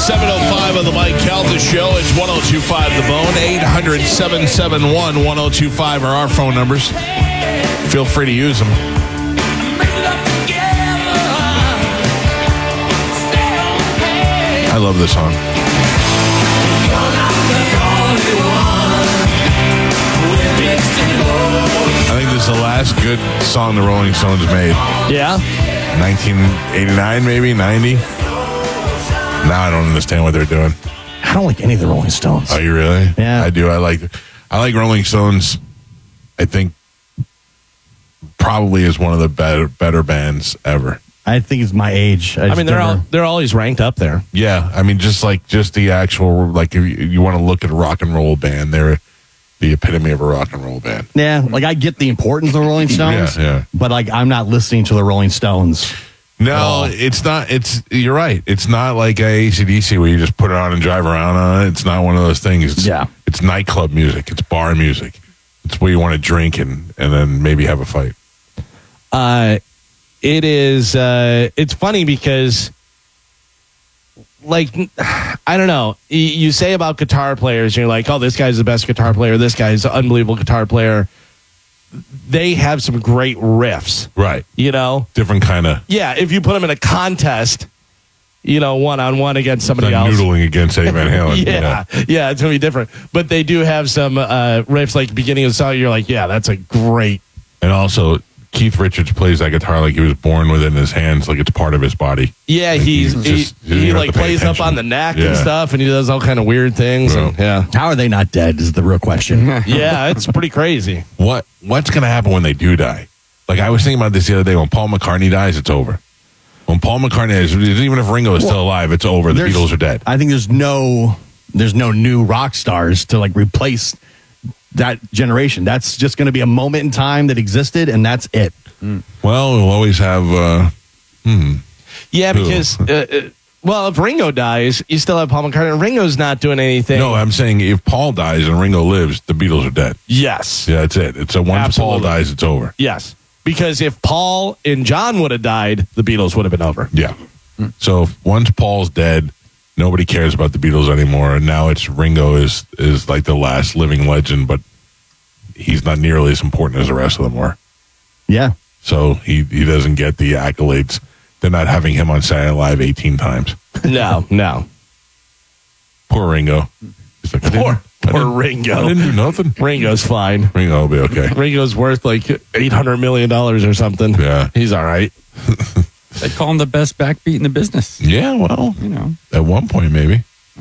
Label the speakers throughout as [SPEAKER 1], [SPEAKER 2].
[SPEAKER 1] 7:05 on the Mike Calta Show. It's 102.5 The Bone. 800-771-1025 are our phone numbers. Feel free to use them. I love this song. I think this is the last good song the Rolling Stones made.
[SPEAKER 2] Yeah?
[SPEAKER 1] 1989, maybe 90. Now I don't understand what they're doing.
[SPEAKER 2] I don't like any of the Rolling Stones.
[SPEAKER 1] Oh, you really?
[SPEAKER 2] Yeah.
[SPEAKER 1] I do. I like Rolling Stones. I think probably is one of the better bands ever.
[SPEAKER 2] I think it's my age.
[SPEAKER 3] I mean, they're always ranked up there.
[SPEAKER 1] Yeah, I mean, just the actual, like, if you want to look at a rock and roll band, they're the epitome of a rock and roll band.
[SPEAKER 2] Yeah, like I get the importance of the Rolling Stones.
[SPEAKER 1] Yeah.
[SPEAKER 2] But like, I'm not listening to the Rolling Stones.
[SPEAKER 1] No, it's not. You're right. It's not like a AC/DC where you just put it on and drive around on it. It's not one of those things. It's nightclub music. It's bar music. It's where you want to drink and then maybe have a fight.
[SPEAKER 3] It is. It's funny because, like, I don't know. You say about guitar players, and you're like, oh, this guy's the best guitar player. This guy's an unbelievable guitar player. They have some great riffs.
[SPEAKER 1] Right.
[SPEAKER 3] You know?
[SPEAKER 1] Different kind of.
[SPEAKER 3] Yeah, if you put them in a contest, one-on-one against somebody else.
[SPEAKER 1] Noodling against Eddie Van Halen.
[SPEAKER 3] Yeah, it's going to be different. But they do have some riffs, like beginning of the song, you're like, yeah, that's a great.
[SPEAKER 1] And also, Keith Richards plays that guitar like he was born with it in his hands, like it's part of his body.
[SPEAKER 3] Yeah,
[SPEAKER 1] like
[SPEAKER 3] he plays up on the neck and stuff, and he does all kind of weird things.
[SPEAKER 1] Yeah.
[SPEAKER 3] And,
[SPEAKER 2] How are they not dead is the real question.
[SPEAKER 3] Yeah, it's pretty crazy.
[SPEAKER 1] What's going to happen when they do die? Like, I was thinking about this the other day. When Paul McCartney dies, it's over. When Paul McCartney dies, even if Ringo is still alive, it's over. The Beatles are dead.
[SPEAKER 2] I think there's no new rock stars to like replace that generation. That's just going to be a moment in time that existed, and that's it.
[SPEAKER 1] Well, we'll always have.
[SPEAKER 3] Yeah, because if Ringo dies, you still have Paul McCartney. And Ringo's not doing anything.
[SPEAKER 1] No, I'm saying if Paul dies and Ringo lives, the Beatles are dead.
[SPEAKER 3] Yes.
[SPEAKER 1] Yeah, that's it. It's once
[SPEAKER 3] Absolutely.
[SPEAKER 1] Paul dies, it's over.
[SPEAKER 3] Yes, because if Paul and John would have died, the Beatles would have been over.
[SPEAKER 1] Yeah. So once Paul's dead, nobody cares about the Beatles anymore. And now it's Ringo is like the last living legend, but he's not nearly as important as the rest of them were.
[SPEAKER 2] Yeah.
[SPEAKER 1] So he doesn't get the accolades. They're not having him on Saturday Night Live 18 times.
[SPEAKER 3] No.
[SPEAKER 1] Poor Ringo. He's like,
[SPEAKER 3] Poor Ringo.
[SPEAKER 1] I didn't do nothing.
[SPEAKER 3] Ringo's fine.
[SPEAKER 1] Ringo will be okay.
[SPEAKER 3] Ringo's worth like $800 million or something.
[SPEAKER 1] Yeah.
[SPEAKER 3] He's all right.
[SPEAKER 4] They call him the best backbeat in the business.
[SPEAKER 1] Yeah, well, at one point maybe.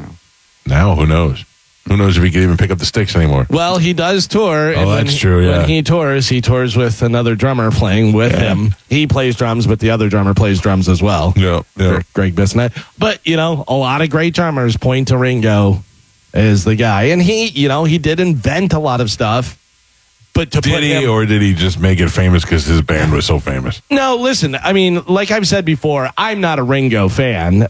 [SPEAKER 1] Now, who knows? Who knows if he can even pick up the sticks anymore?
[SPEAKER 3] Well, he does tour.
[SPEAKER 1] Oh, that's true, yeah.
[SPEAKER 3] When he tours with another drummer playing with him. He plays drums, but the other drummer plays drums as well.
[SPEAKER 1] Yeah.
[SPEAKER 3] Greg Bissonette. But, a lot of great drummers point to Ringo as the guy. And he did invent a lot of stuff. But
[SPEAKER 1] did he, or did he just make it famous because his band was so famous?
[SPEAKER 3] No, listen, I mean, like I've said before, I'm not a Ringo fan,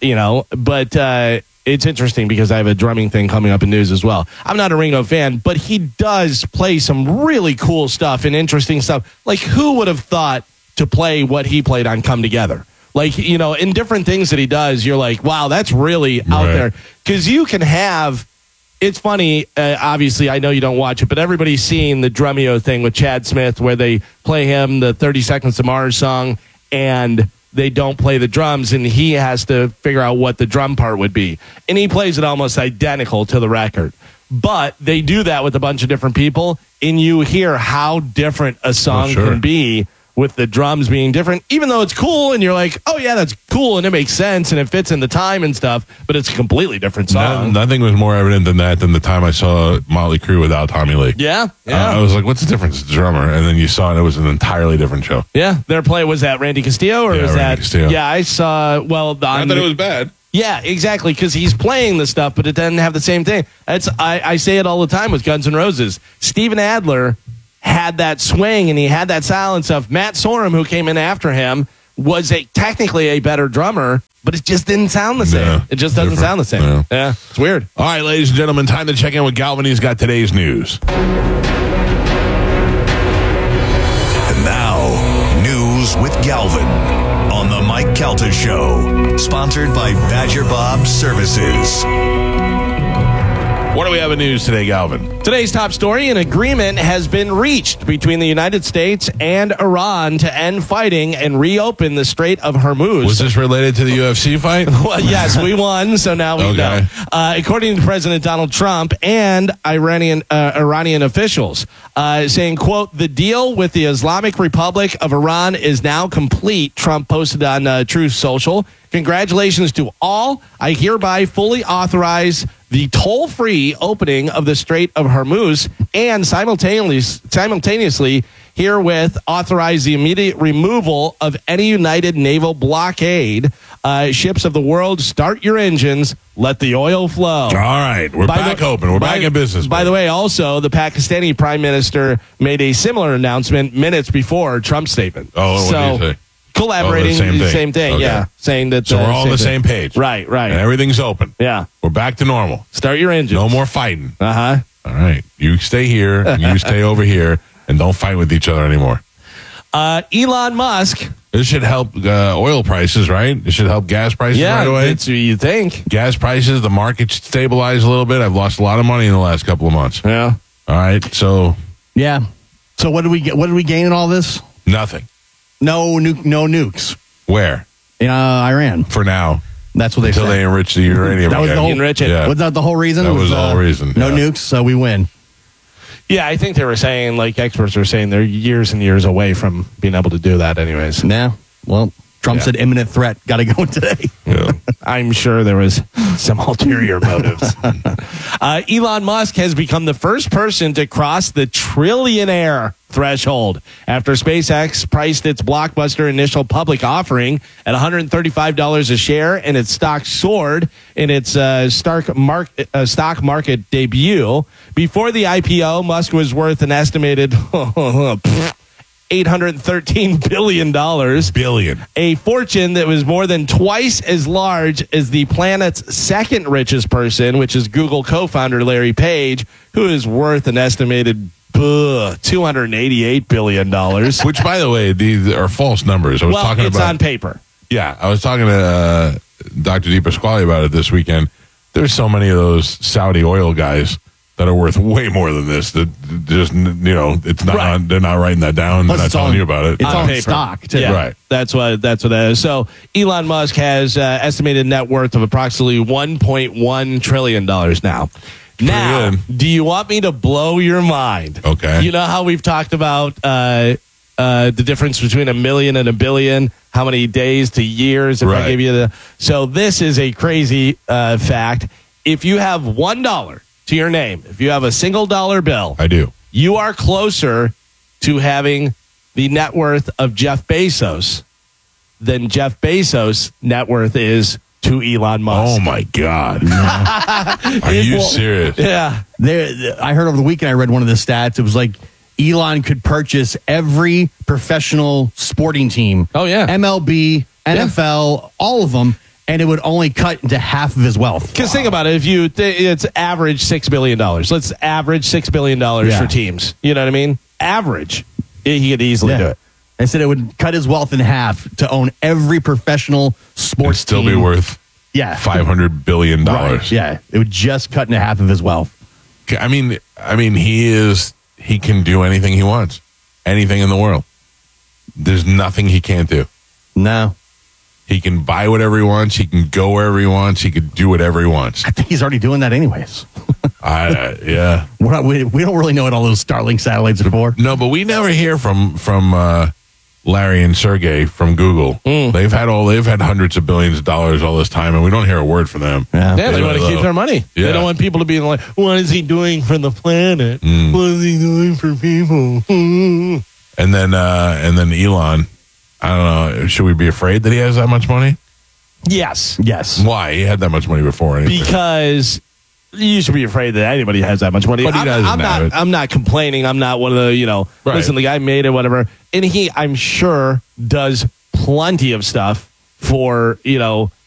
[SPEAKER 3] but it's interesting because I have a drumming thing coming up in news as well. I'm not a Ringo fan, but he does play some really cool stuff and interesting stuff. Like, who would have thought to play what he played on Come Together? Like, in different things that he does, you're like, wow, that's really out there. Because you can have... It's funny, obviously, I know you don't watch it, but everybody's seen the Drumeo thing with Chad Smith where they play him the 30 Seconds to Mars song and they don't play the drums and he has to figure out what the drum part would be. And he plays it almost identical to the record. But they do that with a bunch of different people and you hear how different a song can be with the drums being different, even though it's cool and you're like, oh yeah, that's cool and it makes sense and it fits in the time and stuff, but it's a completely different song.
[SPEAKER 1] Nothing was more evident than the time I saw Motley Crue without Tommy Lee.
[SPEAKER 3] Yeah.
[SPEAKER 1] I was like, what's the difference? It's a drummer. And then you saw it was an entirely different show.
[SPEAKER 3] Yeah. Their play, was that Randy Castillo or was
[SPEAKER 1] Randy Castillo.
[SPEAKER 3] Yeah, I saw, I
[SPEAKER 1] thought it was bad.
[SPEAKER 3] Yeah, exactly, because he's playing the stuff, but it doesn't have the same thing. I say it all the time with Guns N' Roses. Steven Adler had that swing and he had that style and stuff. Matt Sorum, who came in after him, was technically a better drummer, but it just didn't sound the same.
[SPEAKER 1] Yeah,
[SPEAKER 3] it just doesn't sound the same. Yeah, it's weird.
[SPEAKER 1] All right, ladies and gentlemen, time to check in with Galvin. He's got today's news.
[SPEAKER 5] And now, news with Galvin on the Mike Calta Show, sponsored by Badger Bob Services.
[SPEAKER 1] What do we have in news today, Galvin?
[SPEAKER 3] Today's top story, an agreement has been reached between the United States and Iran to end fighting and reopen the Strait of Hormuz.
[SPEAKER 1] Was this related to the UFC fight?
[SPEAKER 3] Well, yes, we won, so now we know. According to President Donald Trump and Iranian officials, saying, quote, the deal with the Islamic Republic of Iran is now complete, Trump posted on Truth Social. Congratulations to all. I hereby fully authorize the toll-free opening of the Strait of Hormuz and simultaneously herewith authorize the immediate removal of any United naval blockade. Ships of the world, start your engines. Let the oil flow.
[SPEAKER 1] All right. We're back open. We're back in business.
[SPEAKER 3] By the way, also, the Pakistani prime minister made a similar announcement minutes before Trump's statement.
[SPEAKER 1] Oh, what did he say?
[SPEAKER 3] Collaborating, same thing, okay. Yeah. Saying that.
[SPEAKER 1] So we're all on the same page.
[SPEAKER 3] Right.
[SPEAKER 1] And everything's open.
[SPEAKER 3] Yeah.
[SPEAKER 1] We're back to normal.
[SPEAKER 3] Start your engines.
[SPEAKER 1] No more fighting.
[SPEAKER 3] Uh-huh.
[SPEAKER 1] All right. You stay here, and you stay over here, and don't fight with each other anymore.
[SPEAKER 3] Elon Musk.
[SPEAKER 1] This should help oil prices, right? It should help gas prices right away.
[SPEAKER 3] That's what you think.
[SPEAKER 1] Gas prices, the market should stabilize a little bit. I've lost a lot of money in the last couple of months.
[SPEAKER 3] Yeah.
[SPEAKER 1] All right. So.
[SPEAKER 2] Yeah. So what did we get? What did we gain in all this?
[SPEAKER 1] Nothing.
[SPEAKER 2] No nukes.
[SPEAKER 1] Where?
[SPEAKER 2] In Iran.
[SPEAKER 1] For now.
[SPEAKER 2] That's what they said.
[SPEAKER 1] Until they enrich the uranium.
[SPEAKER 2] That was the whole,
[SPEAKER 3] enrich it.
[SPEAKER 1] Yeah.
[SPEAKER 2] Was that the whole reason?
[SPEAKER 1] That was the whole reason.
[SPEAKER 2] No nukes, so we win.
[SPEAKER 3] Yeah, I think they were saying, like experts were saying, they're years and years away from being able to do that anyways.
[SPEAKER 2] Yeah. Well, Trump said imminent threat. Got to go today.
[SPEAKER 1] Yeah.
[SPEAKER 3] I'm sure there was some ulterior motives. Elon Musk has become the first person to cross the trillionaire threshold after SpaceX priced its blockbuster initial public offering at $135 a share, and its stock soared in its stock market debut. Before the IPO, Musk was worth an estimated $813 billion. A fortune that was more than twice as large as the planet's second richest person, which is Google co-founder Larry Page, who is worth an estimated $288 billion.
[SPEAKER 1] Which, by the way, these are false numbers. I was talking
[SPEAKER 3] it's
[SPEAKER 1] about,
[SPEAKER 3] on paper.
[SPEAKER 1] Yeah, I was talking to Dr. Deepa Pasquale about it this weekend. There's so many of those Saudi oil guys that are worth way more than this. That just, it's not. Right. They're not writing that down. They're not telling you about it.
[SPEAKER 2] It's on
[SPEAKER 3] paper.
[SPEAKER 2] stock too.
[SPEAKER 3] Yeah,
[SPEAKER 1] right.
[SPEAKER 3] That's what that is. So Elon Musk has estimated net worth of approximately $1.1 trillion now. Now, do you want me to blow your mind?
[SPEAKER 1] Okay.
[SPEAKER 3] You know how we've talked about the difference between a million and a billion, how many days to years, if I give you so this is a crazy fact. If you have $1 to your name, if you have a single dollar bill,
[SPEAKER 1] I do.
[SPEAKER 3] You are closer to having the net worth of Jeff Bezos than Jeff Bezos' net worth is to Elon Musk.
[SPEAKER 1] Oh my God. Are you serious?
[SPEAKER 3] Yeah.
[SPEAKER 2] I heard over the weekend, I read one of the stats. It was like Elon could purchase every professional sporting team.
[SPEAKER 3] Oh, yeah.
[SPEAKER 2] MLB, NFL, all of them. And it would only cut into half of his wealth.
[SPEAKER 3] Because think about it. If it's average $6 billion. Let's average $6 billion for teams. You know what I mean? Average. He could easily do it.
[SPEAKER 2] I said it would cut his wealth in half to own every professional sports
[SPEAKER 1] It'd still
[SPEAKER 2] team.
[SPEAKER 1] be worth $500 billion.
[SPEAKER 2] Right. Yeah. It would just cut into half of his wealth.
[SPEAKER 1] I mean, he can do anything he wants. Anything in the world. There's nothing he can't do.
[SPEAKER 2] No.
[SPEAKER 1] He can buy whatever he wants. He can go wherever he wants. He can do whatever he wants.
[SPEAKER 2] I think he's already doing that anyways.
[SPEAKER 1] Yeah.
[SPEAKER 2] We don't really know what all those Starlink satellites are for.
[SPEAKER 1] No, but we never hear from Larry and Sergey from Google. They've had hundreds of billions of dollars all this time, and we don't hear a word from them.
[SPEAKER 3] Yeah, they want to keep their money. Yeah. They don't want people to be like, what is he doing for the planet? What is he doing for people?
[SPEAKER 1] And then Elon, I don't know, should we be afraid that he has that much money?
[SPEAKER 3] Yes.
[SPEAKER 1] Why? He had that much money before.
[SPEAKER 3] Because you should be afraid that anybody has that much money.
[SPEAKER 1] But he doesn't have it.
[SPEAKER 3] I'm not complaining. I'm not one of the, listen, the guy made it, whatever. And he, I'm sure, does plenty of stuff for,